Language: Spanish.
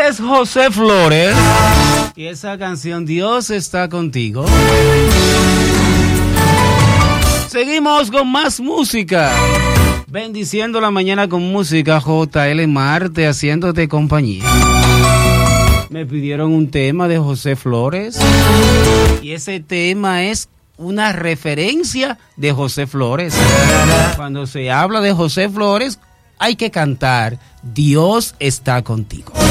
es José Flores y esa canción Dios está contigo. Seguimos con más música. Bendiciendo la mañana con música. JL Marte haciéndote compañía. Me pidieron un tema de José Flores y ese tema es una referencia de José Flores. Cuando se habla de José Flores hay que cantar Dios está contigo.